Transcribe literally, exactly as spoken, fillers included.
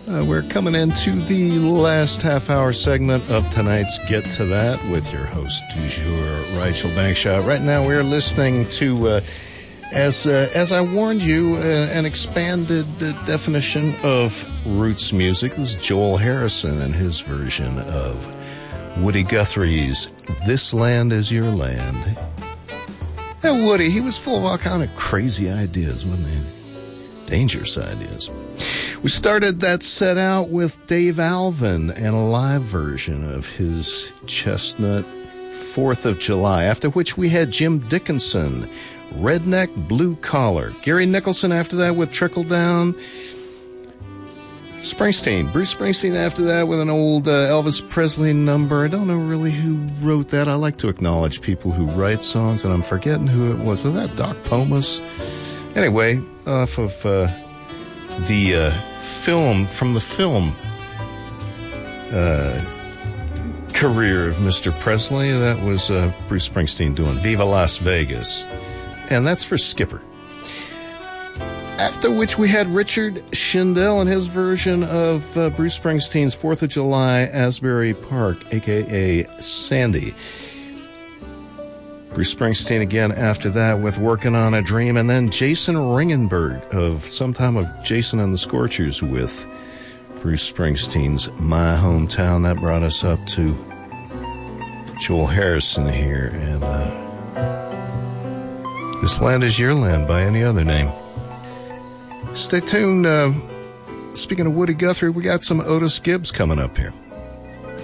Uh, we're coming into the last half-hour segment of tonight's Get to That with your host du jour, Rachel Bankshot. Right now we're listening to, uh, as uh, as I warned you, uh, an expanded uh, definition of roots music. This is Joel Harrison and his version of Woody Guthrie's This Land Is Your Land. That Woody, he was full of all kind of crazy ideas, wasn't he? Dangerous ideas. We started that set out with Dave Alvin and a live version of his Chestnut fourth of July, after which we had Jim Dickinson, Redneck Blue Collar. Gary Nicholson after that with Trickle Down. Springsteen, Bruce Springsteen after that with an old uh, Elvis Presley number. I don't know really who wrote that. I like to acknowledge people who write songs, and I'm forgetting who it was. Was that Doc Pomus? Anyway, off of uh, the uh, film, from the film uh, career of Mister Presley, that was uh, Bruce Springsteen doing Viva Las Vegas. And that's for Skipper. After which we had Richard Shindell and his version of uh, Bruce Springsteen's fourth of July, Asbury Park, a k a. Sandy. Bruce Springsteen again after that with Working on a Dream, and then Jason Ringenberg of sometime of Jason and the Scorchers with Bruce Springsteen's My Hometown. That brought us up to Joel Harrison here, and uh, This Land Is Your Land by any other name. Stay tuned. Uh, speaking of Woody Guthrie, we got some Otis Gibbs coming up here.